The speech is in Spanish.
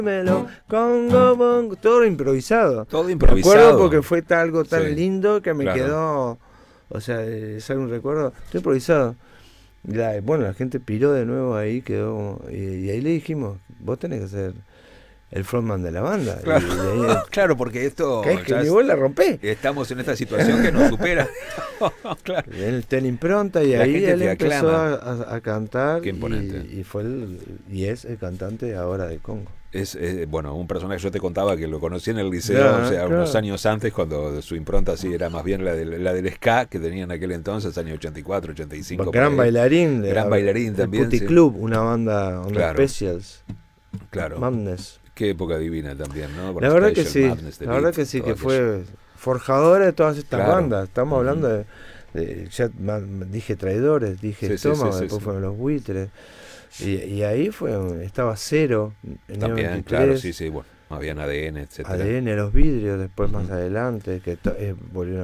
Congo, bongo, todo improvisado. Todo Me improvisado. acuerdo porque fue algo tan Sí, lindo que me claro. quedó, o sea, es un recuerdo, todo improvisado. Bueno, la gente piró de nuevo ahí, quedó y ahí le dijimos, vos tenés que ser el frontman de la banda. Claro, Y de ahí, claro, porque esto ¿qué es que ya ni vos la rompés? estamos en esta situación que nos supera. Claro. Él ten impronta y La ahí gente él te empezó aclama. a cantar Qué imponente. y fue y es el cantante ahora de Congo. Es, bueno, un personaje, yo te contaba que lo conocí en el liceo, Claro, o sea, claro. unos años antes, cuando su impronta sí era más bien la del ska que tenía en aquel entonces, años 84, 85. Por Gran ahí. bailarín, Gran bailarín el también, Putty sí. Club, una banda, onda Claro. Specials, Claro. Madness. Qué época divina también, ¿no? Con La verdad que Special, sí, Madness, The la verdad Beat, que sí, todo que aquello. fue forjadora de todas estas Claro. bandas. Estamos hablando ya dije Traidores, dije Sí, sí, Estómago, sí, sí, después sí. fueron Los Buitres. Y ahí estaba Cero, en el También, 93, claro, sí, sí, bueno, habían ADN, etcétera. ADN, Los Vidrios, después más Ujú. adelante, que volvieron